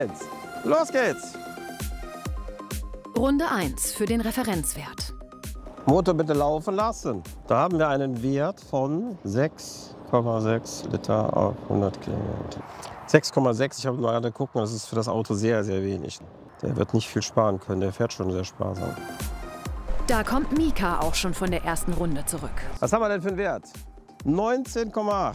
Los geht's! Runde 1 für den Referenzwert. Motor bitte laufen lassen. Da haben wir einen Wert von 6,6 Liter auf 100 Kilometer. 6,6, ich habe mal gerade geguckt, das ist für das Auto sehr, sehr wenig. Der wird nicht viel sparen können, der fährt schon sehr sparsam. Da kommt Mika auch schon von der ersten Runde zurück. Was haben wir denn für einen Wert? 19,8.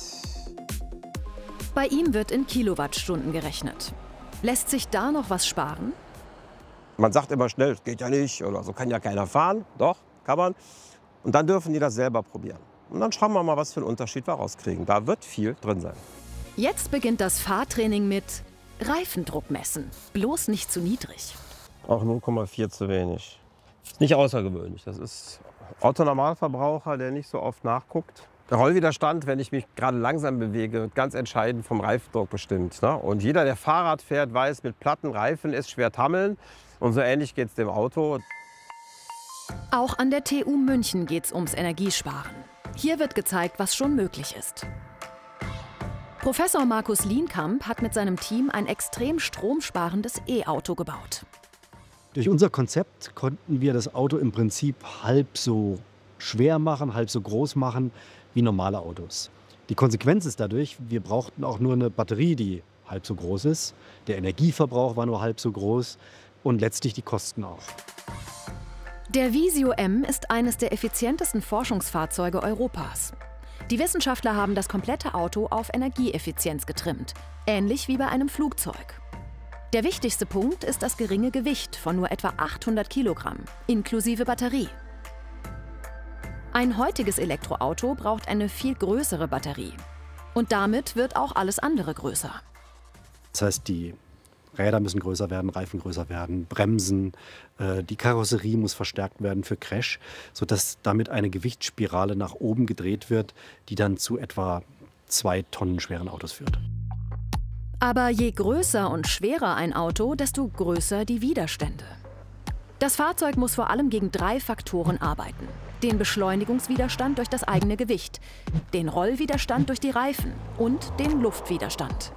Bei ihm wird in Kilowattstunden gerechnet. Lässt sich da noch was sparen? Man sagt immer schnell, geht ja nicht oder so kann ja keiner fahren. Doch, kann man. Und dann dürfen die das selber probieren. Und dann schauen wir mal, was für einen Unterschied wir rauskriegen. Da wird viel drin sein. Jetzt beginnt das Fahrtraining mit Reifendruck messen. Bloß nicht zu niedrig. Auch 0,4 zu wenig. Ist nicht außergewöhnlich. Das ist Otto-Normalverbraucher, der nicht so oft nachguckt. Der Rollwiderstand, wenn ich mich gerade langsam bewege, wird ganz entscheidend vom Reifendruck bestimmt. Ne? Und jeder, der Fahrrad fährt, weiß, mit platten Reifen ist schwer tammeln. Und so ähnlich geht es dem Auto. Auch an der TU München geht es ums Energiesparen. Hier wird gezeigt, was schon möglich ist. Professor Markus Lienkamp hat mit seinem Team ein extrem stromsparendes E-Auto gebaut. Durch unser Konzept konnten wir das Auto im Prinzip halb so schwer machen, halb so groß machen wie normale Autos. Die Konsequenz ist dadurch, wir brauchten auch nur eine Batterie, die halb so groß ist. Der Energieverbrauch war nur halb so groß und letztlich die Kosten auch. Der Visio M ist eines der effizientesten Forschungsfahrzeuge Europas. Die Wissenschaftler haben das komplette Auto auf Energieeffizienz getrimmt, ähnlich wie bei einem Flugzeug. Der wichtigste Punkt ist das geringe Gewicht von nur etwa 800 Kilogramm, inklusive Batterie. Ein heutiges Elektroauto braucht eine viel größere Batterie. Und damit wird auch alles andere größer. Das heißt, die Räder müssen größer werden, Reifen größer werden, Bremsen, die Karosserie muss verstärkt werden für Crash, sodass damit eine Gewichtsspirale nach oben gedreht wird, die dann zu etwa 2 Tonnen schweren Autos führt. Aber je größer und schwerer ein Auto, desto größer die Widerstände. Das Fahrzeug muss vor allem gegen 3 Faktoren arbeiten. Den Beschleunigungswiderstand durch das eigene Gewicht, den Rollwiderstand durch die Reifen und den Luftwiderstand.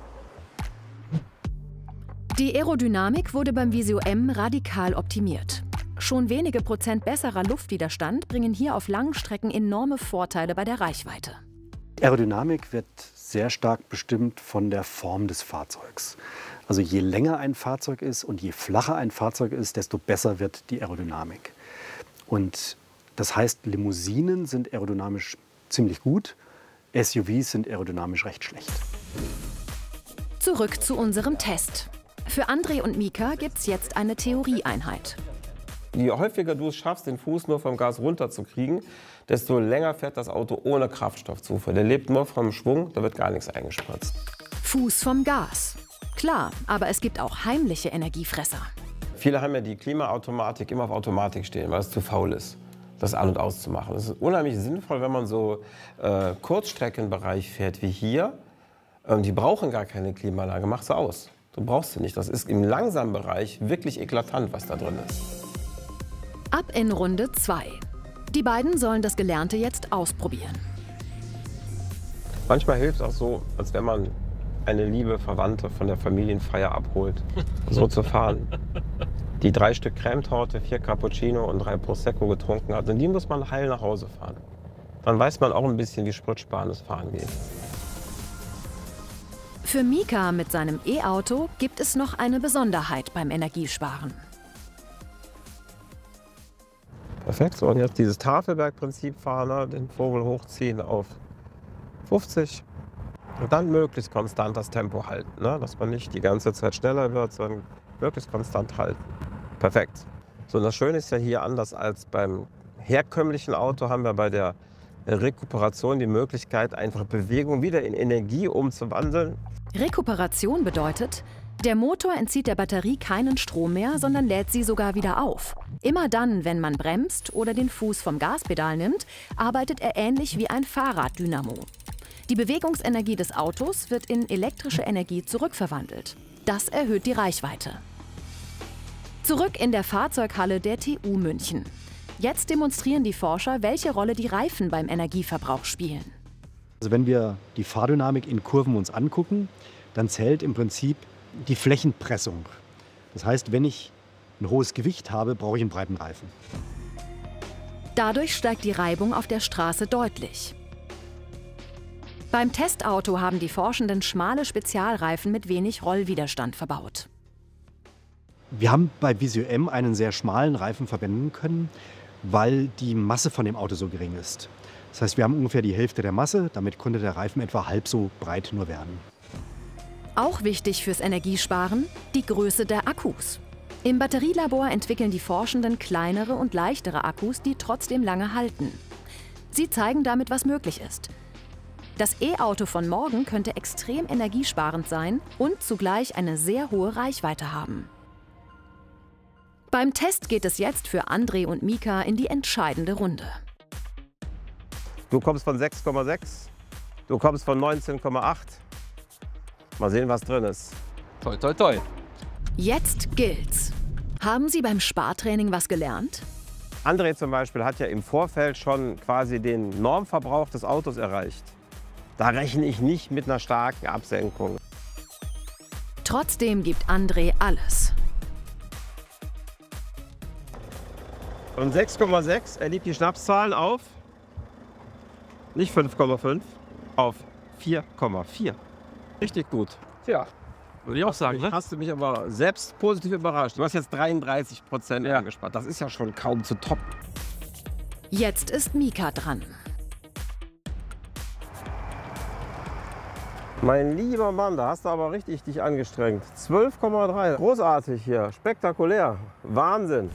Die Aerodynamik wurde beim Visio M radikal optimiert. Schon wenige Prozent besserer Luftwiderstand bringen hier auf langen Strecken enorme Vorteile bei der Reichweite. Die Aerodynamik wird sehr stark bestimmt von der Form des Fahrzeugs. Also je länger ein Fahrzeug ist und je flacher ein Fahrzeug ist, desto besser wird die Aerodynamik. Und das heißt, Limousinen sind aerodynamisch ziemlich gut, SUVs sind aerodynamisch recht schlecht. Zurück zu unserem Test. Für André und Mika gibt's jetzt eine Theorieeinheit. Je häufiger du es schaffst, den Fuß nur vom Gas runterzukriegen, desto länger fährt das Auto ohne Kraftstoffzufuhr. Der lebt nur vom Schwung, da wird gar nichts eingespritzt. Fuß vom Gas. Klar, aber es gibt auch heimliche Energiefresser. Viele haben ja die Klimaautomatik immer auf Automatik stehen, weil es zu faul ist, das an- und auszumachen. Das ist unheimlich sinnvoll, wenn man so Kurzstreckenbereich fährt wie hier. Die brauchen gar keine Klimaanlage, mach sie aus. Du brauchst sie nicht. Das ist im langsamen Bereich wirklich eklatant, was da drin ist. Ab in Runde 2. Die beiden sollen das Gelernte jetzt ausprobieren. Manchmal hilft es auch so, als wenn man eine liebe Verwandte von der Familienfeier abholt, so zu fahren. Die 3 Stück Cremetorte, 4 Cappuccino und 3 Prosecco getrunken hat. Und die muss man heil nach Hause fahren. Dann weiß man auch ein bisschen, wie spritsparendes Fahren geht. Für Mika mit seinem E-Auto gibt es noch eine Besonderheit beim Energiesparen. Perfekt, so und jetzt dieses Tafelbergprinzip fahren, ne? Den Vogel hochziehen auf 50 und dann möglichst konstant das Tempo halten, ne? Dass man nicht die ganze Zeit schneller wird, sondern möglichst konstant halten. Perfekt. So, und das Schöne ist ja hier, anders als beim herkömmlichen Auto, haben wir bei der Rekuperation die Möglichkeit, einfach Bewegung wieder in Energie umzuwandeln. Rekuperation bedeutet, der Motor entzieht der Batterie keinen Strom mehr, sondern lädt sie sogar wieder auf. Immer dann, wenn man bremst oder den Fuß vom Gaspedal nimmt, arbeitet er ähnlich wie ein Fahrraddynamo. Die Bewegungsenergie des Autos wird in elektrische Energie zurückverwandelt. Das erhöht die Reichweite. Zurück in der Fahrzeughalle der TU München. Jetzt demonstrieren die Forscher, welche Rolle die Reifen beim Energieverbrauch spielen. Also wenn wir die Fahrdynamik in Kurven uns angucken, dann zählt im Prinzip die Flächenpressung. Das heißt, wenn ich ein hohes Gewicht habe, brauche ich einen breiten Reifen. Dadurch steigt die Reibung auf der Straße deutlich. Beim Testauto haben die Forschenden schmale Spezialreifen mit wenig Rollwiderstand verbaut. Wir haben bei Visio M einen sehr schmalen Reifen verwenden können, weil die Masse von dem Auto so gering ist. Das heißt, wir haben ungefähr die Hälfte der Masse, damit konnte der Reifen etwa halb so breit nur werden. Auch wichtig fürs Energiesparen, die Größe der Akkus. Im Batterielabor entwickeln die Forschenden kleinere und leichtere Akkus, die trotzdem lange halten. Sie zeigen damit, was möglich ist. Das E-Auto von morgen könnte extrem energiesparend sein und zugleich eine sehr hohe Reichweite haben. Beim Test geht es jetzt für André und Mika in die entscheidende Runde. Du kommst von 6,6, du kommst von 19,8. Mal sehen, was drin ist. Toi, toi, toi. Jetzt gilt's. Haben Sie beim Spartraining was gelernt? André zum Beispiel hat ja im Vorfeld schon quasi den Normverbrauch des Autos erreicht. Da rechne ich nicht mit einer starken Absenkung. Trotzdem gibt André alles. Von 6,6, er liebt die Schnapszahlen auf, nicht 5,5, auf 4,4. Richtig gut. Tja, würde ich auch sagen, ne? Hast du mich aber selbst positiv überrascht. Du hast jetzt 33% angespart. Das ist ja schon kaum zu toppen. Jetzt ist Mika dran. Mein lieber Mann, da hast du aber richtig dich angestrengt. 12,3. Großartig hier. Spektakulär. Wahnsinn.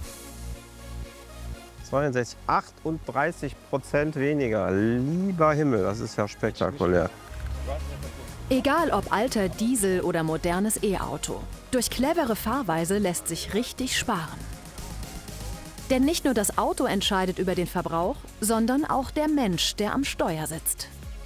62, 38% weniger. Lieber Himmel, das ist ja spektakulär. Egal ob alter Diesel oder modernes E-Auto. Durch clevere Fahrweise lässt sich richtig sparen. Denn nicht nur das Auto entscheidet über den Verbrauch, sondern auch der Mensch, der am Steuer sitzt.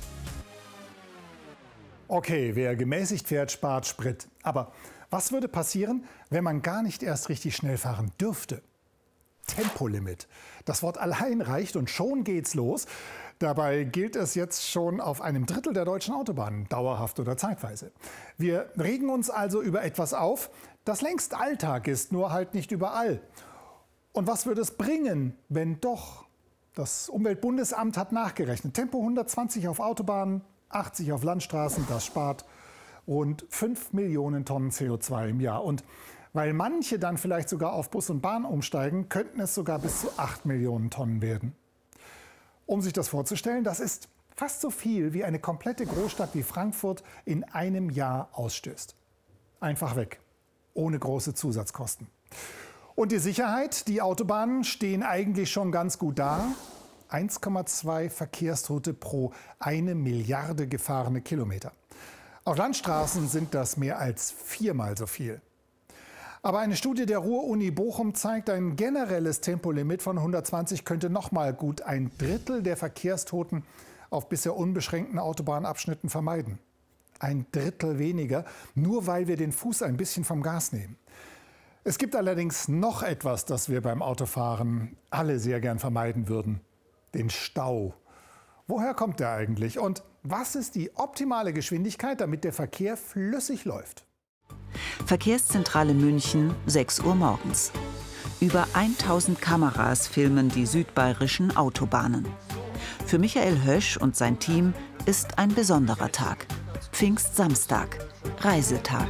Okay, wer gemäßigt fährt, spart Sprit. Aber was würde passieren, wenn man gar nicht erst richtig schnell fahren dürfte? Tempolimit. Das Wort allein reicht und schon geht's los. Dabei gilt es jetzt schon auf einem Drittel der deutschen Autobahnen, dauerhaft oder zeitweise. Wir regen uns also über etwas auf, das längst Alltag ist, nur halt nicht überall. Und was würde es bringen, wenn doch? Das Umweltbundesamt hat nachgerechnet. Tempo 120 auf Autobahnen, 80 auf Landstraßen, das spart rund 5 Millionen Tonnen CO2 im Jahr. Und weil manche dann vielleicht sogar auf Bus und Bahn umsteigen, könnten es sogar bis zu 8 Millionen Tonnen werden. Um sich das vorzustellen, das ist fast so viel, wie eine komplette Großstadt wie Frankfurt in einem Jahr ausstößt. Einfach weg, ohne große Zusatzkosten. Und die Sicherheit, die Autobahnen stehen eigentlich schon ganz gut da. 1,2 Verkehrstote pro 1 Milliarde gefahrene Kilometer. Auf Landstraßen sind das mehr als 4-mal so viel. Aber eine Studie der Ruhr-Uni Bochum zeigt, ein generelles Tempolimit von 120 könnte nochmal gut 1/3 der Verkehrstoten auf bisher unbeschränkten Autobahnabschnitten vermeiden. 1/3 weniger, nur weil wir den Fuß ein bisschen vom Gas nehmen. Es gibt allerdings noch etwas, das wir beim Autofahren alle sehr gern vermeiden würden. Den Stau. Woher kommt der eigentlich? Und was ist die optimale Geschwindigkeit, damit der Verkehr flüssig läuft? Verkehrszentrale München, 6 Uhr morgens. Über 1000 Kameras filmen die südbayerischen Autobahnen. Für Michael Hösch und sein Team ist ein besonderer Tag. Pfingstsamstag, Reisetag.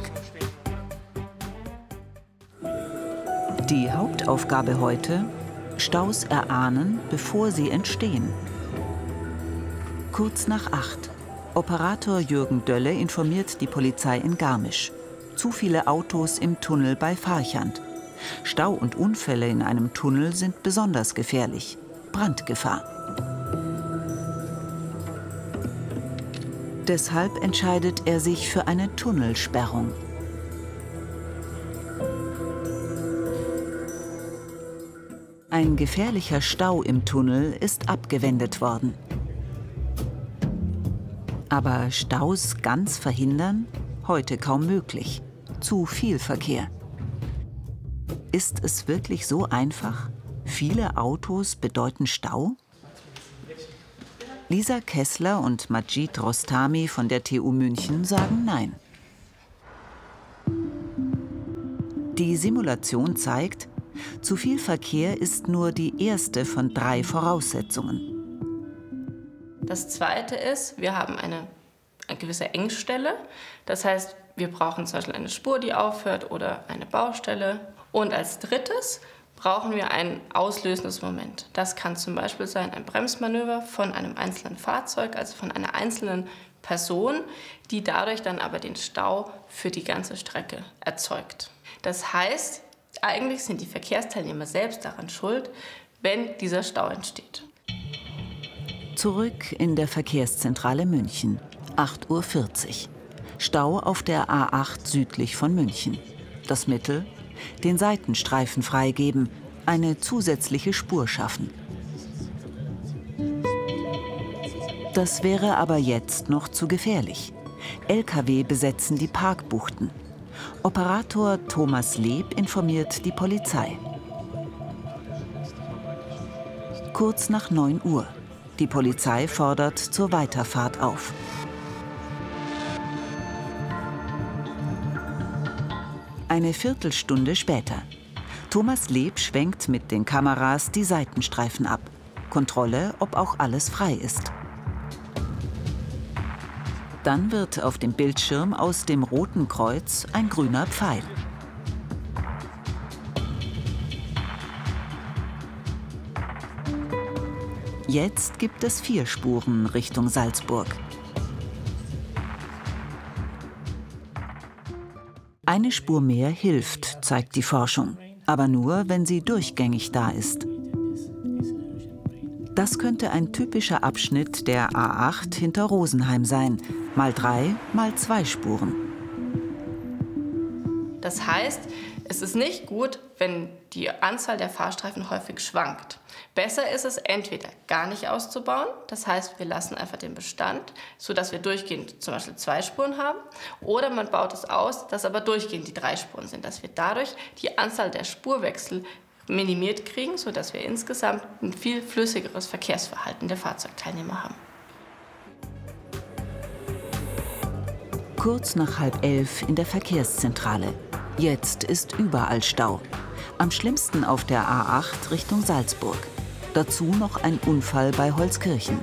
Die Hauptaufgabe heute: Staus erahnen, bevor sie entstehen. Kurz nach 8. Operator Jürgen Dölle informiert die Polizei in Garmisch. Zu viele Autos im Tunnel bei Farchant. Stau und Unfälle in einem Tunnel sind besonders gefährlich. Brandgefahr. Deshalb entscheidet er sich für eine Tunnelsperrung. Ein gefährlicher Stau im Tunnel ist abgewendet worden. Aber Staus ganz verhindern? Heute kaum möglich. Zu viel Verkehr. Ist es wirklich so einfach? Viele Autos bedeuten Stau? Lisa Kessler und Majid Rostami von der TU München sagen nein. Die Simulation zeigt, zu viel Verkehr ist nur die erste von 3 Voraussetzungen. Das zweite ist, wir haben eine gewisse Engstelle. Das heißt, wir brauchen zum Beispiel eine Spur, die aufhört oder eine Baustelle. Und als drittes brauchen wir ein auslösendes Moment. Das kann zum Beispiel sein ein Bremsmanöver von einem einzelnen Fahrzeug, also von einer einzelnen Person, die dadurch dann aber den Stau für die ganze Strecke erzeugt. Das heißt, eigentlich sind die Verkehrsteilnehmer selbst daran schuld, wenn dieser Stau entsteht. Zurück in der Verkehrszentrale München, 8:40 Uhr. Stau auf der A8 südlich von München. Das Mittel? Den Seitenstreifen freigeben, eine zusätzliche Spur schaffen. Das wäre aber jetzt noch zu gefährlich. Lkw besetzen die Parkbuchten. Operator Thomas Leb informiert die Polizei. Kurz nach 9 Uhr. Die Polizei fordert zur Weiterfahrt auf. Eine Viertelstunde später. Thomas Leb schwenkt mit den Kameras die Seitenstreifen ab. Kontrolle, ob auch alles frei ist. Dann wird auf dem Bildschirm aus dem roten Kreuz ein grüner Pfeil. Jetzt gibt es 4 Spuren Richtung Salzburg. Eine Spur mehr hilft, zeigt die Forschung. Aber nur, wenn sie durchgängig da ist. Das könnte ein typischer Abschnitt der A8 hinter Rosenheim sein. Mal 3, mal 2 Spuren. Das heißt, es ist nicht gut, wenn die Anzahl der Fahrstreifen häufig schwankt. Besser ist es, entweder gar nicht auszubauen, das heißt, wir lassen einfach den Bestand, sodass wir durchgehend zum Beispiel 2 Spuren haben, oder man baut es aus, dass aber durchgehend die 3 Spuren sind, dass wir dadurch die Anzahl der Spurwechsel minimiert kriegen, sodass wir insgesamt ein viel flüssigeres Verkehrsverhalten der Fahrzeugteilnehmer haben. Kurz nach 10:30 in der Verkehrszentrale. Jetzt ist überall Stau. Am schlimmsten auf der A8 Richtung Salzburg. Dazu noch ein Unfall bei Holzkirchen.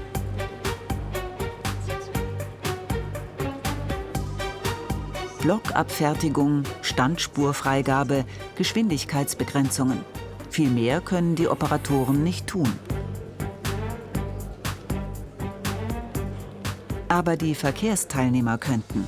Blockabfertigung, Standspurfreigabe, Geschwindigkeitsbegrenzungen. Viel mehr können die Operatoren nicht tun. Aber die Verkehrsteilnehmer könnten.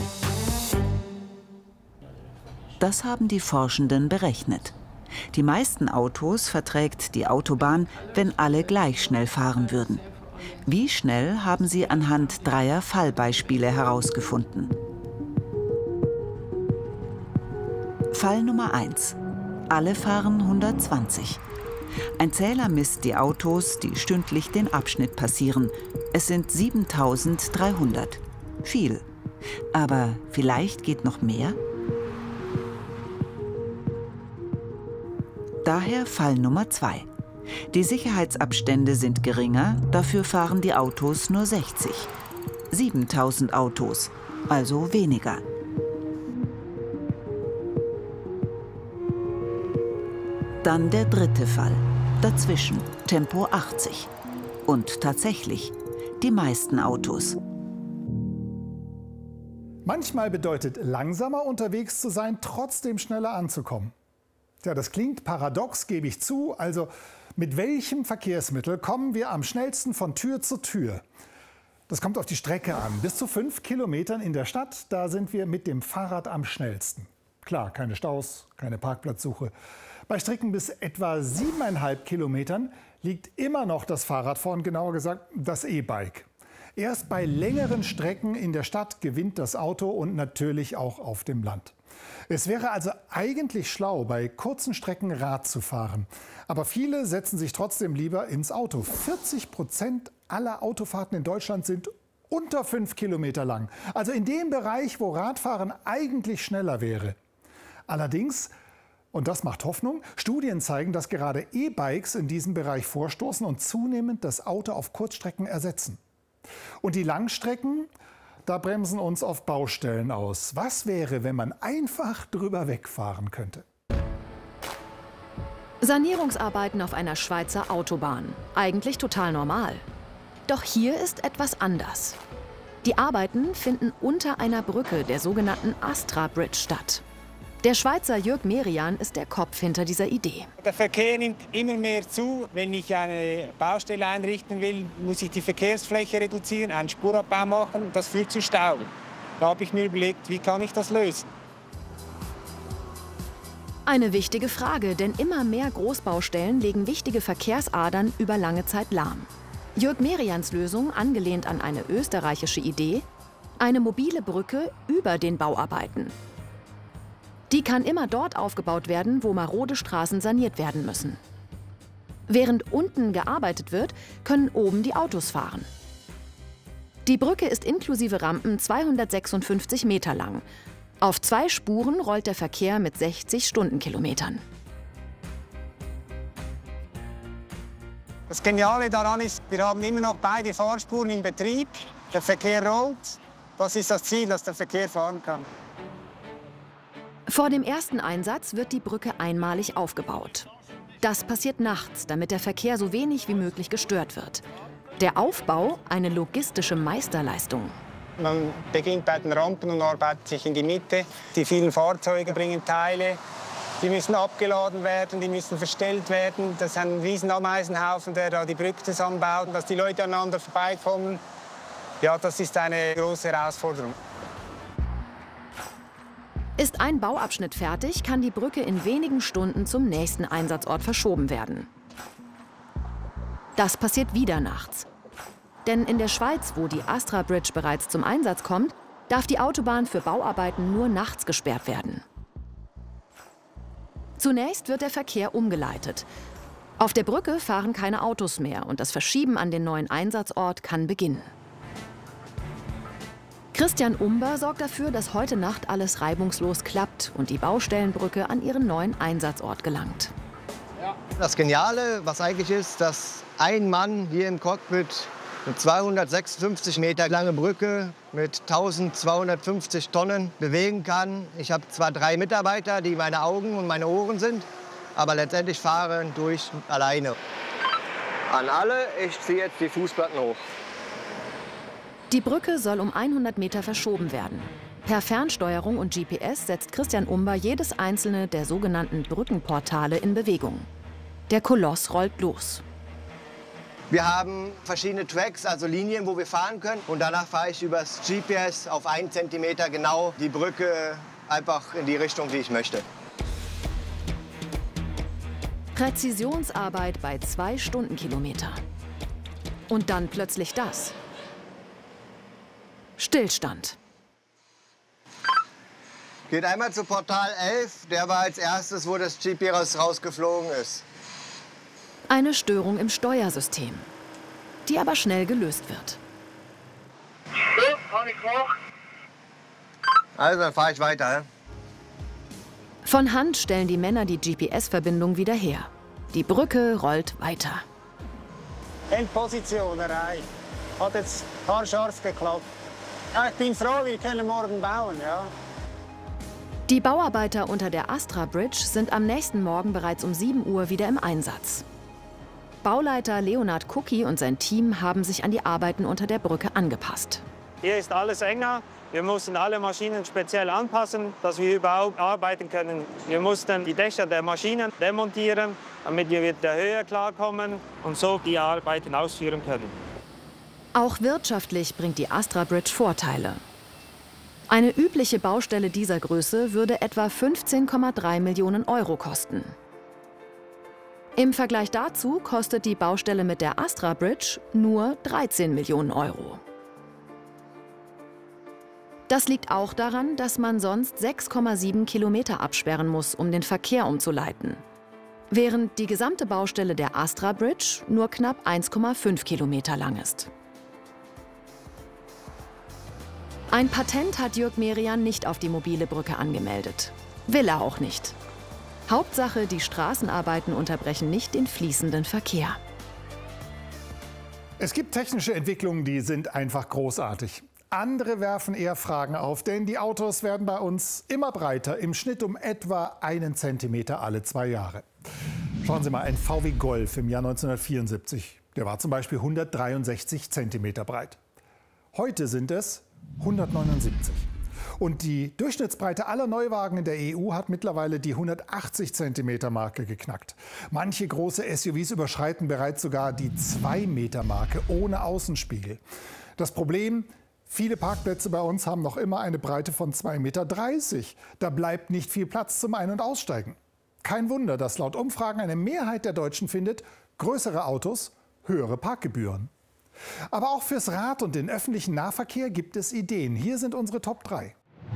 Das haben die Forschenden berechnet. Die meisten Autos verträgt die Autobahn, wenn alle gleich schnell fahren würden. Wie schnell haben sie anhand 3 Fallbeispiele herausgefunden. Fall Nummer 1. Alle fahren 120. Ein Zähler misst die Autos, die stündlich den Abschnitt passieren. Es sind 7300. Viel. Aber vielleicht geht noch mehr? Daher Fall Nummer 2. Die Sicherheitsabstände sind geringer, dafür fahren die Autos nur 60. 7000 Autos, also weniger. Dann der 3. Fall. Dazwischen Tempo 80. Und tatsächlich, die meisten Autos. Manchmal bedeutet langsamer unterwegs zu sein, trotzdem schneller anzukommen. Ja, das klingt paradox, gebe ich zu. Also mit welchem Verkehrsmittel kommen wir am schnellsten von Tür zu Tür? Das kommt auf die Strecke an. Bis zu 5 Kilometern in der Stadt, da sind wir mit dem Fahrrad am schnellsten. Klar, keine Staus, keine Parkplatzsuche. Bei Strecken bis etwa 7,5 Kilometern liegt immer noch das Fahrrad vorn, genauer gesagt das E-Bike. Erst bei längeren Strecken in der Stadt gewinnt das Auto und natürlich auch auf dem Land. Es wäre also eigentlich schlau, bei kurzen Strecken Rad zu fahren. Aber viele setzen sich trotzdem lieber ins Auto. 40% aller Autofahrten in Deutschland sind unter 5 Kilometer lang. Also in dem Bereich, wo Radfahren eigentlich schneller wäre. Allerdings, und das macht Hoffnung, Studien zeigen, dass gerade E-Bikes in diesem Bereich vorstoßen und zunehmend das Auto auf Kurzstrecken ersetzen. Und die Langstrecken, da bremsen uns auf Baustellen aus. Was wäre, wenn man einfach drüber wegfahren könnte? Sanierungsarbeiten auf einer Schweizer Autobahn. Eigentlich total normal. Doch hier ist etwas anders. Die Arbeiten finden unter einer Brücke, der sogenannten Astra Bridge, statt. Der Schweizer Jörg Merian ist der Kopf hinter dieser Idee. Der Verkehr nimmt immer mehr zu. Wenn ich eine Baustelle einrichten will, muss ich die Verkehrsfläche reduzieren, einen Spurabbau machen. Das führt zu Stau. Da habe ich mir überlegt, wie kann ich das lösen? Eine wichtige Frage, denn immer mehr Großbaustellen legen wichtige Verkehrsadern über lange Zeit lahm. Jörg Merians Lösung, angelehnt an eine österreichische Idee, eine mobile Brücke über den Bauarbeiten. Die kann immer dort aufgebaut werden, wo marode Straßen saniert werden müssen. Während unten gearbeitet wird, können oben die Autos fahren. Die Brücke ist inklusive Rampen 256 Meter lang. Auf 2 Spuren rollt der Verkehr mit 60 Stundenkilometern. Das Geniale daran ist, wir haben immer noch beide Fahrspuren in Betrieb. Der Verkehr rollt. Das ist das Ziel, dass der Verkehr fahren kann. Vor dem ersten Einsatz wird die Brücke einmalig aufgebaut. Das passiert nachts, damit der Verkehr so wenig wie möglich gestört wird. Der Aufbau eine logistische Meisterleistung. Man beginnt bei den Rampen und arbeitet sich in die Mitte. Die vielen Fahrzeuge bringen Teile. Die müssen abgeladen werden, die müssen verstellt werden. Das ist ein riesen Ameisenhaufen, der da die Brücke zusammenbaut, dass die Leute aneinander vorbeikommen. Ja, das ist eine große Herausforderung. Ist ein Bauabschnitt fertig, kann die Brücke in wenigen Stunden zum nächsten Einsatzort verschoben werden. Das passiert wieder nachts. Denn in der Schweiz, wo die Astra Bridge bereits zum Einsatz kommt, darf die Autobahn für Bauarbeiten nur nachts gesperrt werden. Zunächst wird der Verkehr umgeleitet. Auf der Brücke fahren keine Autos mehr und das Verschieben an den neuen Einsatzort kann beginnen. Christian Umber sorgt dafür, dass heute Nacht alles reibungslos klappt und die Baustellenbrücke an ihren neuen Einsatzort gelangt. Das Geniale, was eigentlich ist, dass ein Mann hier im Cockpit eine 256 Meter lange Brücke mit 1250 Tonnen bewegen kann. Ich habe zwar 3 Mitarbeiter, die meine Augen und meine Ohren sind, aber letztendlich fahren durch alleine. An alle, ich ziehe jetzt die Fußplatten hoch. Die Brücke soll um 100 Meter verschoben werden. Per Fernsteuerung und GPS setzt Christian Umber jedes einzelne der sogenannten Brückenportale in Bewegung. Der Koloss rollt los. Wir haben verschiedene Tracks, also Linien, wo wir fahren können. Und danach fahre ich übers GPS auf 1 Zentimeter genau die Brücke einfach in die Richtung, die ich möchte. Präzisionsarbeit bei 2 Stundenkilometer. Und dann plötzlich das. Stillstand. Geht einmal zu Portal 11, der war als erstes, wo das GPS rausgeflogen ist. Eine Störung im Steuersystem, die aber schnell gelöst wird. Also, dann fahre ich weiter. Von Hand stellen die Männer die GPS-Verbindung wieder her. Die Brücke rollt weiter. Endposition erreicht. Hat jetzt haarscharf geklappt. Ja, ich bin froh, wir können morgen bauen. Ja. Die Bauarbeiter unter der Astra Bridge sind am nächsten Morgen bereits um 7 Uhr wieder im Einsatz. Bauleiter Leonard Kucki und sein Team haben sich an die Arbeiten unter der Brücke angepasst. Hier ist alles enger. Wir mussten alle Maschinen speziell anpassen, dass wir überhaupt arbeiten können. Wir mussten die Dächer der Maschinen demontieren, damit wir mit der Höhe klarkommen und so die Arbeiten ausführen können. Auch wirtschaftlich bringt die Astra Bridge Vorteile. Eine übliche Baustelle dieser Größe würde etwa 15,3 Millionen Euro kosten. Im Vergleich dazu kostet die Baustelle mit der Astra Bridge nur 13 Millionen Euro. Das liegt auch daran, dass man sonst 6,7 Kilometer absperren muss, um den Verkehr umzuleiten. Während die gesamte Baustelle der Astra Bridge nur knapp 1,5 Kilometer lang ist. Ein Patent hat Jörg Merian nicht auf die mobile Brücke angemeldet. Will er auch nicht. Hauptsache, die Straßenarbeiten unterbrechen nicht den fließenden Verkehr. Es gibt technische Entwicklungen, die sind einfach großartig. Andere werfen eher Fragen auf, denn die Autos werden bei uns immer breiter, im Schnitt um etwa 1 Zentimeter alle 2 Jahre. Schauen Sie mal, ein VW Golf im Jahr 1974, der war zum Beispiel 163 Zentimeter breit. Heute sind es 179. Und die Durchschnittsbreite aller Neuwagen in der EU hat mittlerweile die 180 Zentimeter Marke geknackt. Manche große SUVs überschreiten bereits sogar die 2 Meter Marke ohne Außenspiegel. Das Problem: viele Parkplätze bei uns haben noch immer eine Breite von 2,30 Meter. Da bleibt nicht viel Platz zum Ein- und Aussteigen. Kein Wunder, dass laut Umfragen eine Mehrheit der Deutschen findet, größere Autos, höhere Parkgebühren. Aber auch fürs Rad und den öffentlichen Nahverkehr gibt es Ideen. Hier sind unsere Top 3.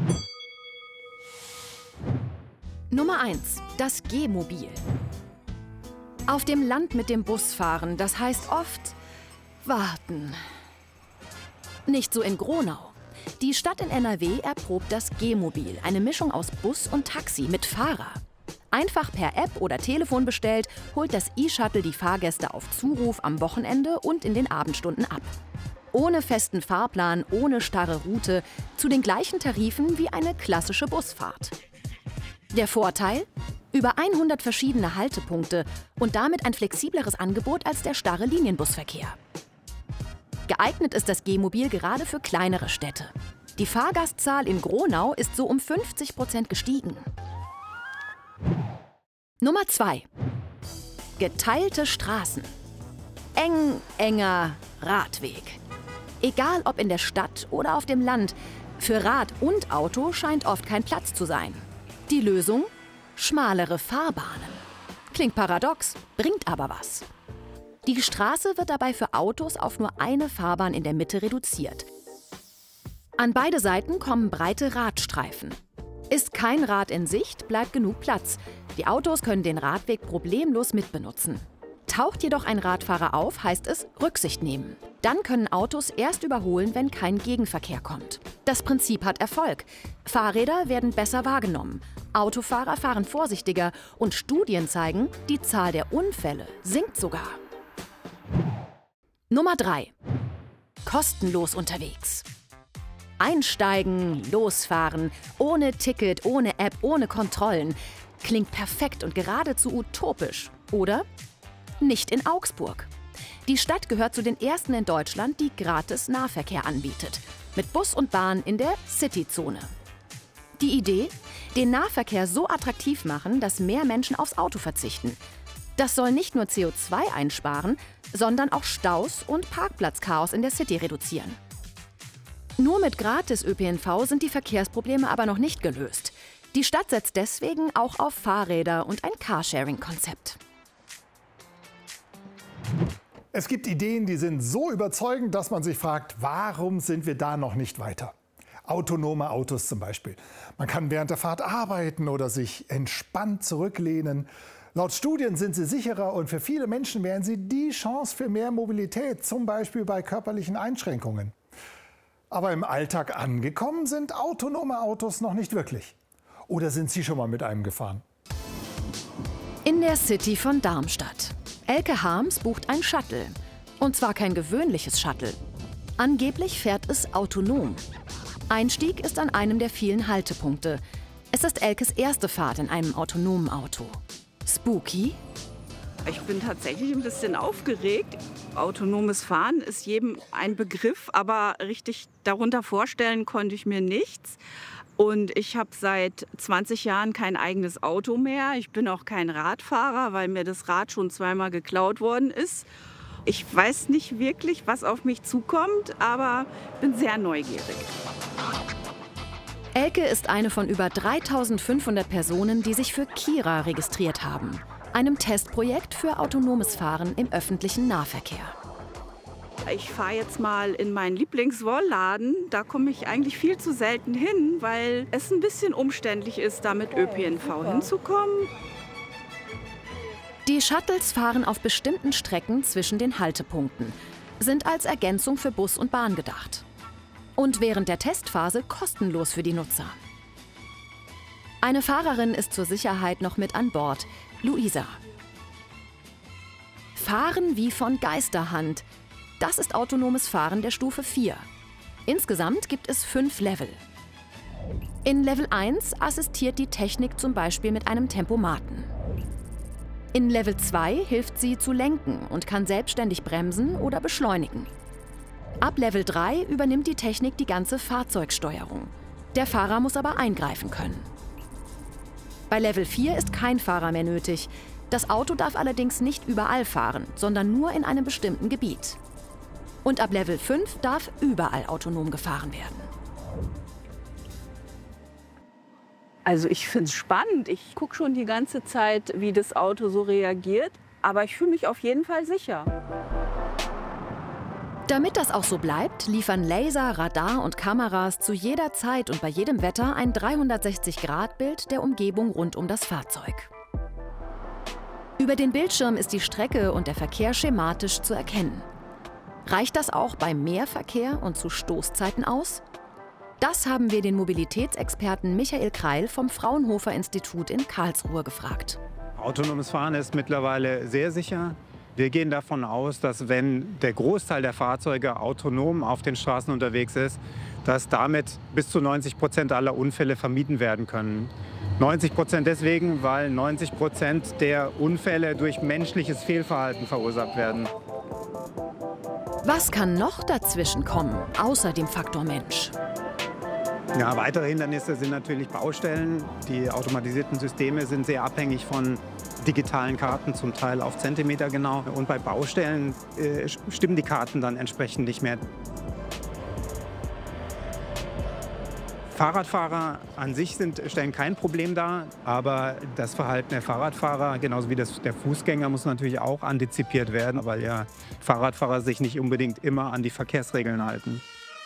Nummer 1. Das G-Mobil. Auf dem Land mit dem Bus fahren, das heißt oft warten. Nicht so in Gronau. Die Stadt in NRW erprobt das G-Mobil, eine Mischung aus Bus und Taxi mit Fahrer. Einfach per App oder Telefon bestellt, holt das E-Shuttle die Fahrgäste auf Zuruf am Wochenende und in den Abendstunden ab. Ohne festen Fahrplan, ohne starre Route, zu den gleichen Tarifen wie eine klassische Busfahrt. Der Vorteil? Über 100 verschiedene Haltepunkte und damit ein flexibleres Angebot als der starre Linienbusverkehr. Geeignet ist das G-Mobil gerade für kleinere Städte. Die Fahrgastzahl in Gronau ist so um 50% gestiegen. Nummer 2. Geteilte Straßen. Enger Radweg. Egal ob in der Stadt oder auf dem Land, für Rad und Auto scheint oft kein Platz zu sein. Die Lösung? Schmalere Fahrbahnen. Klingt paradox, bringt aber was. Die Straße wird dabei für Autos auf nur eine Fahrbahn in der Mitte reduziert. An beide Seiten kommen breite Radstreifen. Ist kein Rad in Sicht, bleibt genug Platz. Die Autos können den Radweg problemlos mitbenutzen. Taucht jedoch ein Radfahrer auf, heißt es Rücksicht nehmen. Dann können Autos erst überholen, wenn kein Gegenverkehr kommt. Das Prinzip hat Erfolg. Fahrräder werden besser wahrgenommen. Autofahrer fahren vorsichtiger und Studien zeigen, die Zahl der Unfälle sinkt sogar. Nummer 3. Kostenlos unterwegs. Einsteigen, losfahren, ohne Ticket, ohne App, ohne Kontrollen. Klingt perfekt und geradezu utopisch, oder? Nicht in Augsburg. Die Stadt gehört zu den ersten in Deutschland, die gratis Nahverkehr anbietet. Mit Bus und Bahn in der Cityzone. Die Idee? Den Nahverkehr so attraktiv machen, dass mehr Menschen aufs Auto verzichten. Das soll nicht nur CO2 einsparen, sondern auch Staus und Parkplatzchaos in der City reduzieren. Nur mit Gratis-ÖPNV sind die Verkehrsprobleme aber noch nicht gelöst. Die Stadt setzt deswegen auch auf Fahrräder und ein Carsharing-Konzept. Es gibt Ideen, die sind so überzeugend, dass man sich fragt, warum sind wir da noch nicht weiter? Autonome Autos zum Beispiel. Man kann während der Fahrt arbeiten oder sich entspannt zurücklehnen. Laut Studien sind sie sicherer und für viele Menschen wären sie die Chance für mehr Mobilität, zum Beispiel bei körperlichen Einschränkungen. Aber im Alltag angekommen sind autonome Autos noch nicht wirklich. Oder sind Sie schon mal mit einem gefahren? In der City von Darmstadt. Elke Harms bucht ein Shuttle. Und zwar kein gewöhnliches Shuttle. Angeblich fährt es autonom. Einstieg ist an einem der vielen Haltepunkte. Es ist Elkes erste Fahrt in einem autonomen Auto. Spooky? Ich bin tatsächlich ein bisschen aufgeregt. Autonomes Fahren ist jedem ein Begriff, aber richtig darunter vorstellen konnte ich mir nichts. Und ich habe seit 20 Jahren kein eigenes Auto mehr. Ich bin auch kein Radfahrer, weil mir das Rad schon zweimal geklaut worden ist. Ich weiß nicht wirklich, was auf mich zukommt, aber bin sehr neugierig. Elke ist eine von über 3.500 Personen, die sich für Kira registriert haben. Einem Testprojekt für autonomes Fahren im öffentlichen Nahverkehr. Ich fahre jetzt mal in meinen Lieblingswollladen. Da komme ich eigentlich viel zu selten hin, weil es ein bisschen umständlich ist, da mit ÖPNV hinzukommen. Die Shuttles fahren auf bestimmten Strecken zwischen den Haltepunkten, sind als Ergänzung für Bus und Bahn gedacht. Und während der Testphase kostenlos für die Nutzer. Eine Fahrerin ist zur Sicherheit noch mit an Bord, Luisa. Fahren wie von Geisterhand. Das ist autonomes Fahren der Stufe 4. Insgesamt gibt es 5 Level. In Level 1 assistiert die Technik zum Beispiel mit einem Tempomaten. In Level 2 hilft sie zu lenken und kann selbstständig bremsen oder beschleunigen. Ab Level 3 übernimmt die Technik die ganze Fahrzeugsteuerung. Der Fahrer muss aber eingreifen können. Bei Level 4 ist kein Fahrer mehr nötig. Das Auto darf allerdings nicht überall fahren, sondern nur in einem bestimmten Gebiet. Und ab Level 5 darf überall autonom gefahren werden. Also ich finde es spannend. Ich gucke schon die ganze Zeit, wie das Auto so reagiert. Aber ich fühle mich auf jeden Fall sicher. Damit das auch so bleibt, liefern Laser, Radar und Kameras zu jeder Zeit und bei jedem Wetter ein 360-Grad-Bild der Umgebung rund um das Fahrzeug. Über den Bildschirm ist die Strecke und der Verkehr schematisch zu erkennen. Reicht das auch beim Mehrverkehr und zu Stoßzeiten aus? Das haben wir den Mobilitätsexperten Michael Kreil vom Fraunhofer-Institut in Karlsruhe gefragt. Autonomes Fahren ist mittlerweile sehr sicher. Wir gehen davon aus, dass wenn der Großteil der Fahrzeuge autonom auf den Straßen unterwegs ist, dass damit bis zu 90% aller Unfälle vermieden werden können. 90% deswegen, weil 90% der Unfälle durch menschliches Fehlverhalten verursacht werden. Was kann noch dazwischen kommen, außer dem Faktor Mensch? Ja, weitere Hindernisse sind natürlich Baustellen. Die automatisierten Systeme sind sehr abhängig von digitalen Karten, zum Teil auf Zentimeter genau. Und bei Baustellen stimmen die Karten dann entsprechend nicht mehr. Fahrradfahrer an sich stellen kein Problem dar, aber das Verhalten der Fahrradfahrer, genauso wie das der Fußgänger, muss natürlich auch antizipiert werden, weil ja Fahrradfahrer sich nicht unbedingt immer an die Verkehrsregeln halten.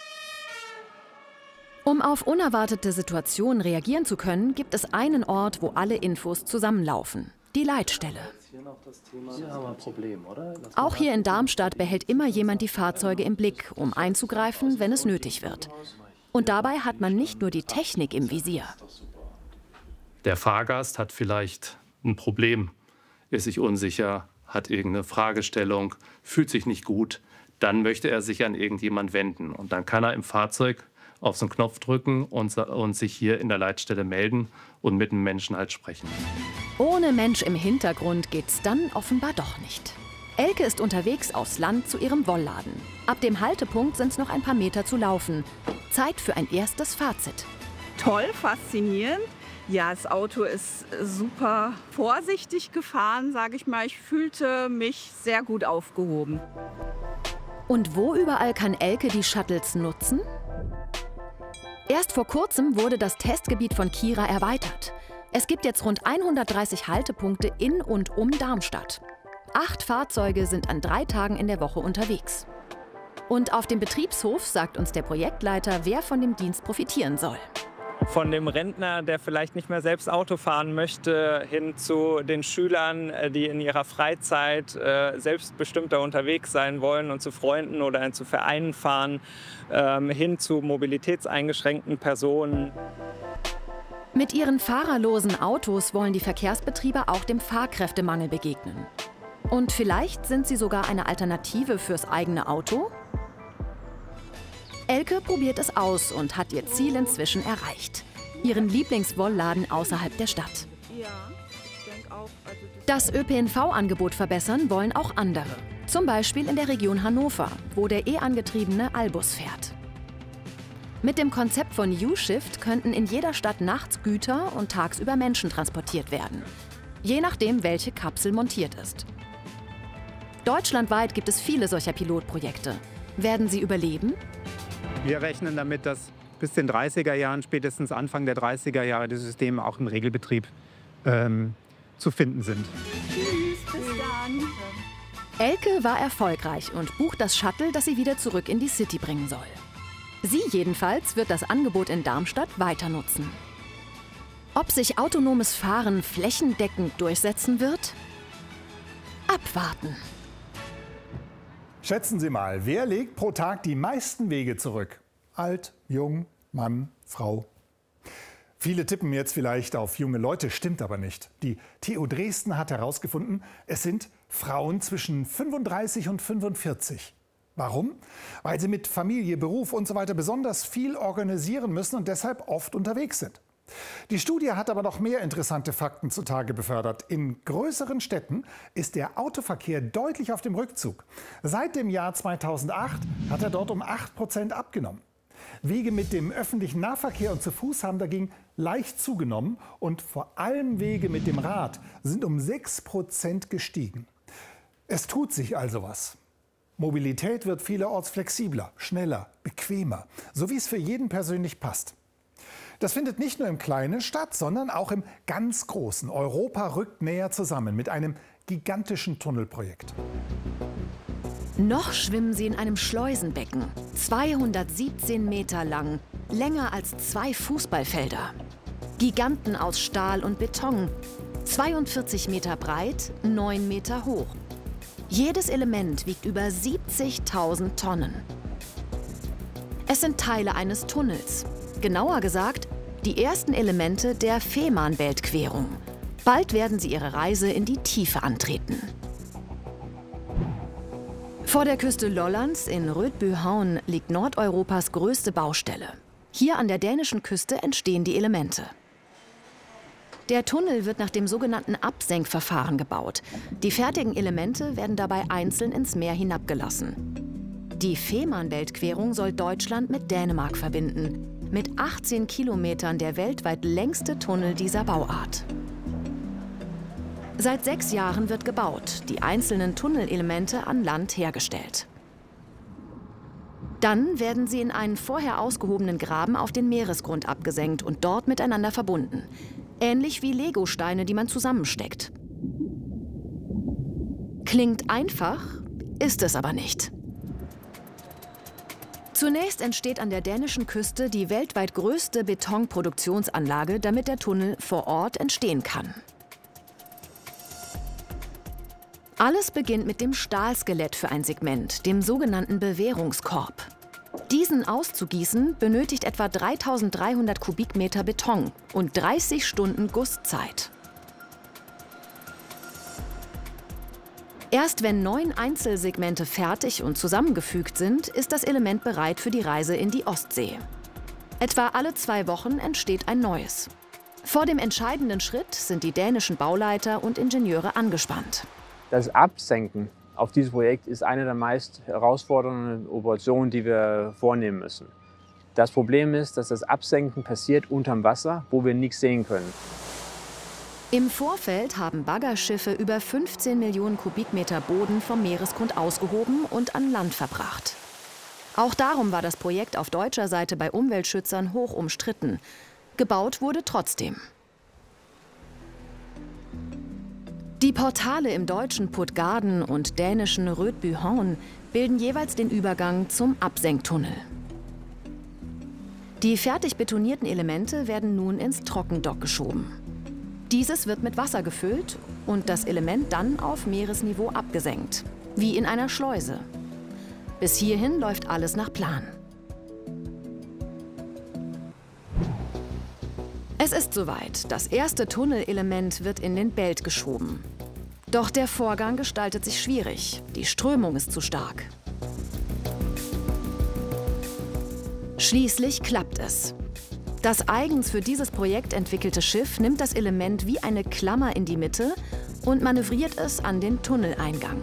Um auf unerwartete Situationen reagieren zu können, gibt es einen Ort, wo alle Infos zusammenlaufen: die Leitstelle. Hier haben wir ein Problem, oder? Auch hier in Darmstadt behält immer jemand die Fahrzeuge im Blick, um einzugreifen, wenn es nötig wird. Und dabei hat man nicht nur die Technik im Visier. Der Fahrgast hat vielleicht ein Problem, ist sich unsicher, hat irgendeine Fragestellung, fühlt sich nicht gut. Dann möchte er sich an irgendjemand wenden. Und dann kann er im Fahrzeug auf so einen Knopf drücken und sich hier in der Leitstelle melden und mit dem Menschen halt sprechen. Ohne Mensch im Hintergrund geht's dann offenbar doch nicht. Elke ist unterwegs aufs Land zu ihrem Wollladen. Ab dem Haltepunkt sind es noch ein paar Meter zu laufen. Zeit für ein erstes Fazit. Toll, faszinierend. Ja, das Auto ist super vorsichtig gefahren, sage ich mal. Ich fühlte mich sehr gut aufgehoben. Und wo überall kann Elke die Shuttles nutzen? Erst vor kurzem wurde das Testgebiet von Kira erweitert. Es gibt jetzt rund 130 Haltepunkte in und um Darmstadt. 8 Fahrzeuge sind an 3 Tagen in der Woche unterwegs. Und auf dem Betriebshof sagt uns der Projektleiter, wer von dem Dienst profitieren soll. Von dem Rentner, der vielleicht nicht mehr selbst Auto fahren möchte, hin zu den Schülern, die in ihrer Freizeit selbstbestimmter unterwegs sein wollen und zu Freunden oder zu Vereinen fahren, hin zu mobilitätseingeschränkten Personen. Mit ihren fahrerlosen Autos wollen die Verkehrsbetriebe auch dem Fahrkräftemangel begegnen. Und vielleicht sind sie sogar eine Alternative fürs eigene Auto? Elke probiert es aus und hat ihr Ziel inzwischen erreicht: ihren Lieblingswollladen außerhalb der Stadt. Das ÖPNV-Angebot verbessern wollen auch andere. Zum Beispiel in der Region Hannover, wo der E-angetriebene Albus fährt. Mit dem Konzept von U-Shift könnten in jeder Stadt nachts Güter und tagsüber Menschen transportiert werden. Je nachdem, welche Kapsel montiert ist. Deutschlandweit gibt es viele solcher Pilotprojekte. Werden sie überleben? Wir rechnen damit, dass bis den 30er Jahren, spätestens Anfang der 30er Jahre, die Systeme auch im Regelbetrieb zu finden sind. Tschüss, bis dann. Elke war erfolgreich und bucht das Shuttle, das sie wieder zurück in die City bringen soll. Sie jedenfalls wird das Angebot in Darmstadt weiter nutzen. Ob sich autonomes Fahren flächendeckend durchsetzen wird? Abwarten. Schätzen Sie mal, wer legt pro Tag die meisten Wege zurück? Alt, jung, Mann, Frau? Viele tippen jetzt vielleicht auf junge Leute, stimmt aber nicht. Die TU Dresden hat herausgefunden, es sind Frauen zwischen 35 und 45. Warum? Weil sie mit Familie, Beruf und so weiter besonders viel organisieren müssen und deshalb oft unterwegs sind. Die Studie hat aber noch mehr interessante Fakten zutage befördert. In größeren Städten ist der Autoverkehr deutlich auf dem Rückzug. Seit dem Jahr 2008 hat er dort um 8% abgenommen. Wege mit dem öffentlichen Nahverkehr und zu Fuß haben dagegen leicht zugenommen und vor allem Wege mit dem Rad sind um 6% gestiegen. Es tut sich also was. Mobilität wird vielerorts flexibler, schneller, bequemer, so wie es für jeden persönlich passt. Das findet nicht nur im Kleinen statt, sondern auch im ganz Großen. Europa rückt näher zusammen mit einem gigantischen Tunnelprojekt. Noch schwimmen sie in einem Schleusenbecken, 217 Meter lang, länger als 2 Fußballfelder. Giganten aus Stahl und Beton, 42 Meter breit, 9 Meter hoch. Jedes Element wiegt über 70.000 Tonnen. Es sind Teile eines Tunnels. Genauer gesagt, die ersten Elemente der Fehmarnbeltquerung. Bald werden sie ihre Reise in die Tiefe antreten. Vor der Küste Lollands in Rödbyhavn liegt Nordeuropas größte Baustelle. Hier an der dänischen Küste entstehen die Elemente. Der Tunnel wird nach dem sogenannten Absenkverfahren gebaut. Die fertigen Elemente werden dabei einzeln ins Meer hinabgelassen. Die Fehmarnbeltquerung soll Deutschland mit Dänemark verbinden. Mit 18 Kilometern der weltweit längste Tunnel dieser Bauart. Seit 6 Jahren wird gebaut, die einzelnen Tunnelelemente an Land hergestellt. Dann werden sie in einen vorher ausgehobenen Graben auf den Meeresgrund abgesenkt und dort miteinander verbunden. Ähnlich wie Legosteine, die man zusammensteckt. Klingt einfach, ist es aber nicht. Zunächst entsteht an der dänischen Küste die weltweit größte Betonproduktionsanlage, damit der Tunnel vor Ort entstehen kann. Alles beginnt mit dem Stahlskelett für ein Segment, dem sogenannten Bewehrungskorb. Diesen auszugießen benötigt etwa 3.300 Kubikmeter Beton und 30 Stunden Gusszeit. Erst wenn 9 Einzelsegmente fertig und zusammengefügt sind, ist das Element bereit für die Reise in die Ostsee. Etwa alle 2 Wochen entsteht ein neues. Vor dem entscheidenden Schritt sind die dänischen Bauleiter und Ingenieure angespannt. Das Absenken auf dieses Projekt ist eine der meist herausfordernden Operationen, die wir vornehmen müssen. Das Problem ist, dass das Absenken passiert unterm Wasser, wo wir nichts sehen können. Im Vorfeld haben Baggerschiffe über 15 Millionen Kubikmeter Boden vom Meeresgrund ausgehoben und an Land verbracht. Auch darum war das Projekt auf deutscher Seite bei Umweltschützern hoch umstritten. Gebaut wurde trotzdem. Die Portale im deutschen Puttgarden und dänischen Rödbyhavn bilden jeweils den Übergang zum Absenktunnel. Die fertig betonierten Elemente werden nun ins Trockendock geschoben. Dieses wird mit Wasser gefüllt und das Element dann auf Meeresniveau abgesenkt, wie in einer Schleuse. Bis hierhin läuft alles nach Plan. Es ist soweit. Das erste Tunnelelement wird in den Belt geschoben. Doch der Vorgang gestaltet sich schwierig. Die Strömung ist zu stark. Schließlich klappt es. Das eigens für dieses Projekt entwickelte Schiff nimmt das Element wie eine Klammer in die Mitte und manövriert es an den Tunneleingang.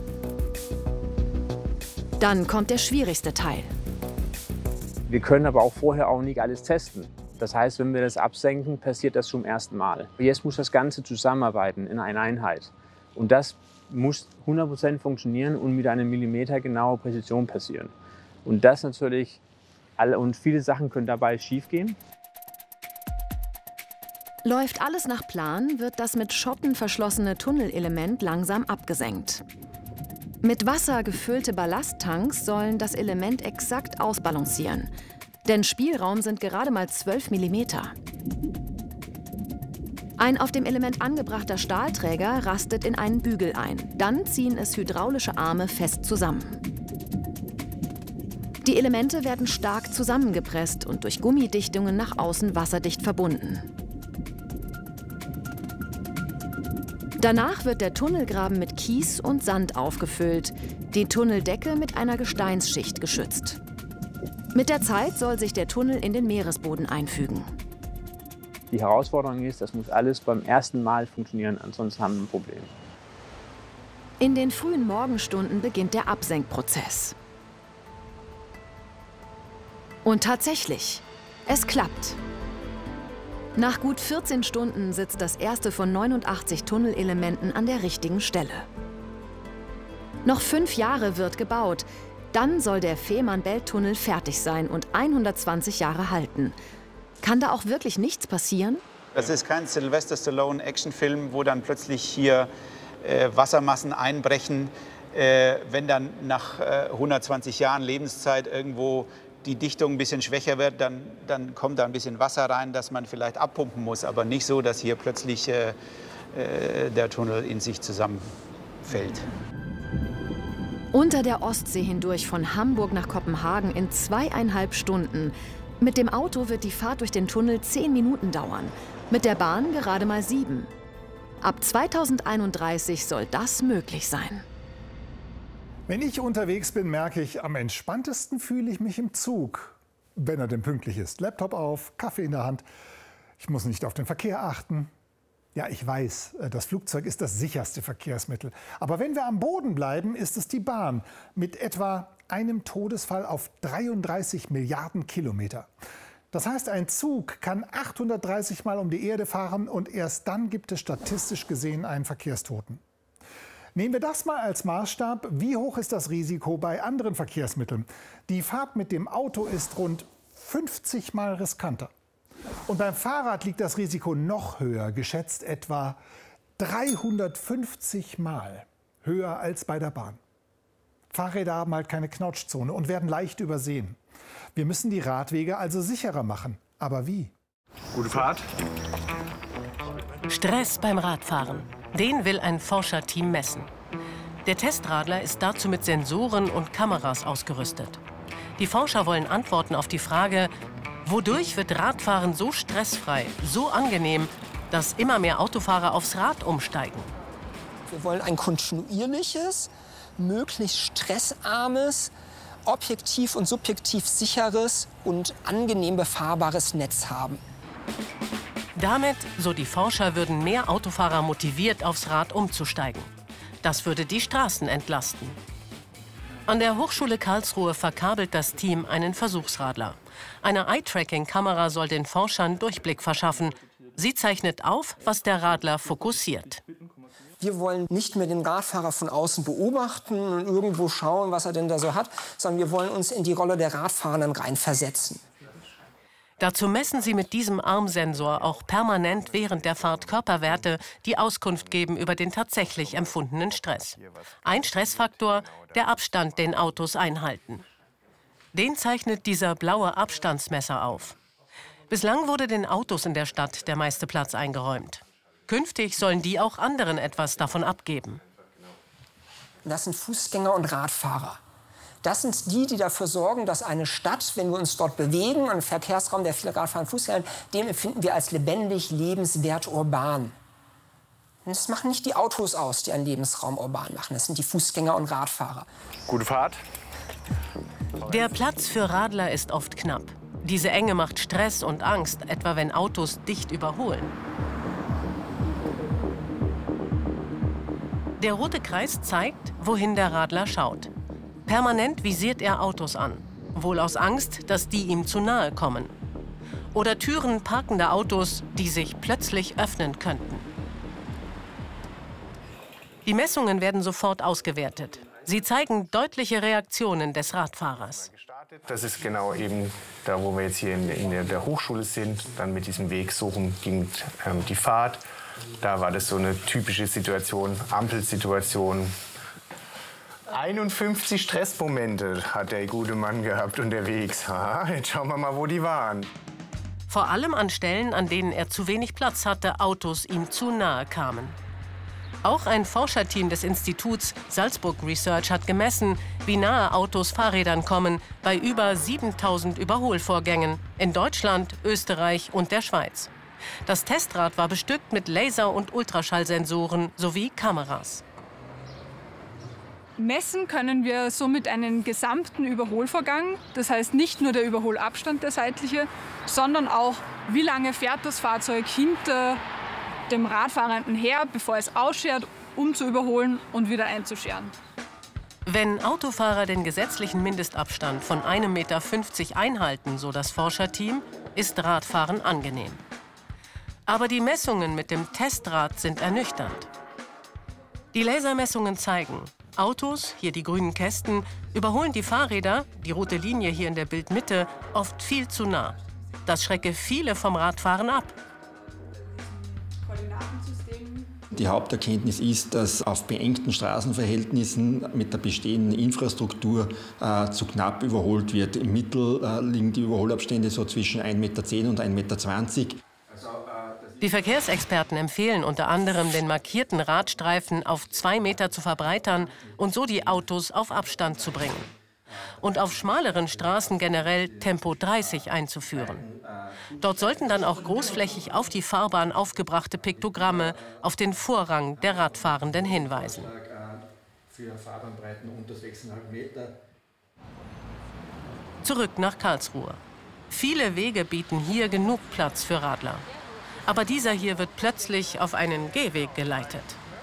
Dann kommt der schwierigste Teil. Wir können aber auch vorher auch nicht alles testen. Das heißt, wenn wir das absenken, passiert das zum ersten Mal. Jetzt muss das Ganze zusammenarbeiten in einer Einheit. Und das muss 100% funktionieren und mit einer millimetergenauen Präzision passieren. Und das natürlich, und viele Sachen können dabei schiefgehen. Läuft alles nach Plan, wird das mit Schotten verschlossene Tunnelelement langsam abgesenkt. Mit Wasser gefüllte Ballasttanks sollen das Element exakt ausbalancieren. Denn Spielraum sind gerade mal 12 mm. Ein auf dem Element angebrachter Stahlträger rastet in einen Bügel ein. Dann ziehen es hydraulische Arme fest zusammen. Die Elemente werden stark zusammengepresst und durch Gummidichtungen nach außen wasserdicht verbunden. Danach wird der Tunnelgraben mit Kies und Sand aufgefüllt, die Tunneldecke mit einer Gesteinsschicht geschützt. Mit der Zeit soll sich der Tunnel in den Meeresboden einfügen. Die Herausforderung ist, das muss alles beim ersten Mal funktionieren, ansonsten haben wir ein Problem. In den frühen Morgenstunden beginnt der Absenkprozess. Und tatsächlich, es klappt. Nach gut 14 Stunden sitzt das erste von 89 Tunnelelementen an der richtigen Stelle. Noch 5 Jahre wird gebaut. Dann soll der Fehmarnbelt-Tunnel fertig sein und 120 Jahre halten. Kann da auch wirklich nichts passieren? Das ist kein Sylvester Stallone-Actionfilm, wo dann plötzlich hier Wassermassen einbrechen. Wenn dann nach 120 Jahren Lebenszeit irgendwo die Dichtung ein bisschen schwächer wird, dann kommt da ein bisschen Wasser rein, das man vielleicht abpumpen muss. Aber nicht so, dass hier plötzlich der Tunnel in sich zusammenfällt. Unter der Ostsee hindurch von Hamburg nach Kopenhagen in 2,5 Stunden. Mit dem Auto wird die Fahrt durch den Tunnel 10 Minuten dauern, mit der Bahn gerade mal 7. Ab 2031 soll das möglich sein. Wenn ich unterwegs bin, merke ich, am entspanntesten fühle ich mich im Zug. Wenn er denn pünktlich ist. Laptop auf, Kaffee in der Hand. Ich muss nicht auf den Verkehr achten. Ja, ich weiß, das Flugzeug ist das sicherste Verkehrsmittel. Aber wenn wir am Boden bleiben, ist es die Bahn. Mit etwa einem Todesfall auf 33 Milliarden Kilometer. Das heißt, ein Zug kann 830 Mal um die Erde fahren und erst dann gibt es statistisch gesehen einen Verkehrstoten. Nehmen wir das mal als Maßstab. Wie hoch ist das Risiko bei anderen Verkehrsmitteln? Die Fahrt mit dem Auto ist rund 50 Mal riskanter. Und beim Fahrrad liegt das Risiko noch höher, geschätzt etwa 350 Mal höher als bei der Bahn. Fahrräder haben halt keine Knautschzone und werden leicht übersehen. Wir müssen die Radwege also sicherer machen. Aber wie? Gute Fahrt. Stress beim Radfahren. Den will ein Forscherteam messen. Der Testradler ist dazu mit Sensoren und Kameras ausgerüstet. Die Forscher wollen Antworten auf die Frage, wodurch wird Radfahren so stressfrei, so angenehm, dass immer mehr Autofahrer aufs Rad umsteigen? Wir wollen ein kontinuierliches, möglichst stressarmes, objektiv und subjektiv sicheres und angenehm befahrbares Netz haben. Damit, so die Forscher, würden mehr Autofahrer motiviert, aufs Rad umzusteigen. Das würde die Straßen entlasten. An der Hochschule Karlsruhe verkabelt das Team einen Versuchsradler. Eine Eye-Tracking-Kamera soll den Forschern Durchblick verschaffen. Sie zeichnet auf, was der Radler fokussiert. Wir wollen nicht mehr den Radfahrer von außen beobachten und irgendwo schauen, was er denn da so hat, sondern wir wollen uns in die Rolle der Radfahrenden reinversetzen. Dazu messen sie mit diesem Armsensor auch permanent während der Fahrt Körperwerte, die Auskunft geben über den tatsächlich empfundenen Stress. Ein Stressfaktor, der Abstand, den Autos einhalten. Den zeichnet dieser blaue Abstandsmesser auf. Bislang wurde den Autos in der Stadt der meiste Platz eingeräumt. Künftig sollen die auch anderen etwas davon abgeben. Das sind Fußgänger und Radfahrer. Das sind die, die dafür sorgen, dass eine Stadt, wenn wir uns dort bewegen, ein Verkehrsraum, der viele Radfahrer und Fußgänger hat, den empfinden wir als lebendig, lebenswert, urban. Und das machen nicht die Autos aus, die einen Lebensraum urban machen. Das sind die Fußgänger und Radfahrer. Gute Fahrt. Der Platz für Radler ist oft knapp. Diese Enge macht Stress und Angst, etwa wenn Autos dicht überholen. Der rote Kreis zeigt, wohin der Radler schaut. Permanent visiert er Autos an, wohl aus Angst, dass die ihm zu nahe kommen. Oder Türen parkender Autos, die sich plötzlich öffnen könnten. Die Messungen werden sofort ausgewertet. Sie zeigen deutliche Reaktionen des Radfahrers. Das ist genau eben da, wo wir jetzt hier in der Hochschule sind. Dann mit diesem Weg suchen ging die Fahrt. Da war das so eine typische Situation, Ampelsituation. 51 Stressmomente hat der gute Mann gehabt unterwegs. Jetzt schauen wir mal, wo die waren. Vor allem an Stellen, an denen er zu wenig Platz hatte, Autos ihm zu nahe kamen. Auch ein Forscherteam des Instituts Salzburg Research hat gemessen, wie nahe Autos Fahrrädern kommen bei über 7000 Überholvorgängen in Deutschland, Österreich und der Schweiz. Das Testrad war bestückt mit Laser- und Ultraschallsensoren sowie Kameras. Messen können wir somit einen gesamten Überholvorgang, das heißt nicht nur der Überholabstand, der seitliche, sondern auch, wie lange fährt das Fahrzeug hinter dem Radfahrenden her, bevor es ausschert, um zu überholen und wieder einzuscheren. Wenn Autofahrer den gesetzlichen Mindestabstand von 1,50 Meter einhalten, so das Forscherteam, ist Radfahren angenehm. Aber die Messungen mit dem Testrad sind ernüchternd. Die Lasermessungen zeigen, Autos, hier die grünen Kästen, überholen die Fahrräder, die rote Linie hier in der Bildmitte, oft viel zu nah. Das schrecke viele vom Radfahren ab. Die Haupterkenntnis ist, dass auf beengten Straßenverhältnissen mit der bestehenden Infrastruktur zu knapp überholt wird. Im Mittel liegen die Überholabstände so zwischen 1,10 Meter und 1,20 Meter. Die Verkehrsexperten empfehlen unter anderem, den markierten Radstreifen auf 2 Meter zu verbreitern und so die Autos auf Abstand zu bringen. Und auf schmaleren Straßen generell Tempo 30 einzuführen. Dort sollten dann auch großflächig auf die Fahrbahn aufgebrachte Piktogramme auf den Vorrang der Radfahrenden hinweisen. Zurück nach Karlsruhe. Viele Wege bieten hier genug Platz für Radler. Aber dieser hier wird plötzlich auf einen Gehweg geleitet.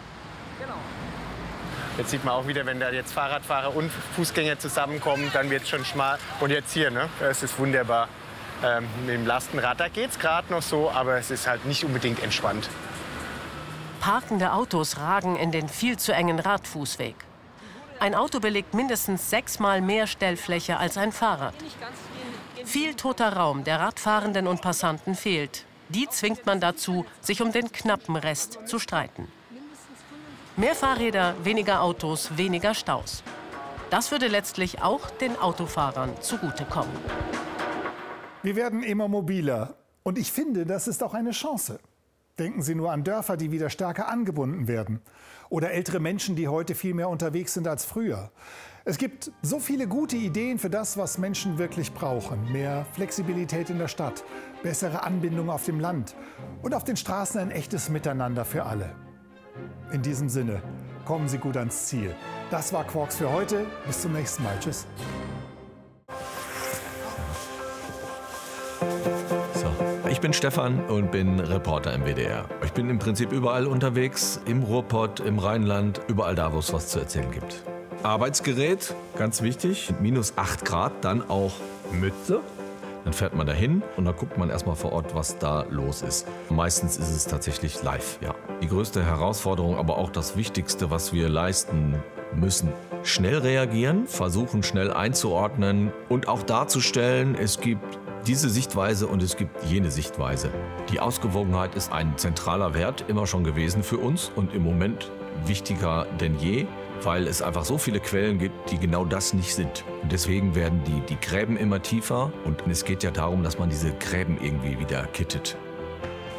Jetzt sieht man auch wieder, wenn da jetzt Fahrradfahrer und Fußgänger zusammenkommen, dann wird es schon schmal. Und jetzt hier, ne? Das ist wunderbar. Mit dem Lastenrad, da geht es gerade noch so, aber es ist halt nicht unbedingt entspannt. Parkende Autos ragen in den viel zu engen Radfußweg. Ein Auto belegt mindestens 6-mal mehr Stellfläche als ein Fahrrad. Viel toter Raum der Radfahrenden und Passanten fehlt. Die zwingt man dazu, sich um den knappen Rest zu streiten. Mehr Fahrräder, weniger Autos, weniger Staus. Das würde letztlich auch den Autofahrern zugutekommen. Wir werden immer mobiler. Und ich finde, das ist auch eine Chance. Denken Sie nur an Dörfer, die wieder stärker angebunden werden. Oder ältere Menschen, die heute viel mehr unterwegs sind als früher. Es gibt so viele gute Ideen für das, was Menschen wirklich brauchen. Mehr Flexibilität in der Stadt, bessere Anbindung auf dem Land und auf den Straßen ein echtes Miteinander für alle. In diesem Sinne, kommen Sie gut ans Ziel. Das war Quarks für heute. Bis zum nächsten Mal. Tschüss. Ich bin Stefan und bin Reporter im WDR. Ich bin im Prinzip überall unterwegs, im Ruhrpott, im Rheinland, überall da, wo es was zu erzählen gibt. Arbeitsgerät, ganz wichtig, mit -8 Grad, dann auch Mütze. Dann fährt man dahin und dann guckt man erstmal vor Ort, was da los ist. Meistens ist es tatsächlich live, ja. Die größte Herausforderung, aber auch das Wichtigste, was wir leisten müssen. Schnell reagieren, versuchen schnell einzuordnen und auch darzustellen, es gibt diese Sichtweise und es gibt jene Sichtweise. Die Ausgewogenheit ist ein zentraler Wert immer schon gewesen für uns und im Moment wichtiger denn je, weil es einfach so viele Quellen gibt, die genau das nicht sind. Und deswegen werden die Gräben immer tiefer und es geht ja darum, dass man diese Gräben irgendwie wieder kittet.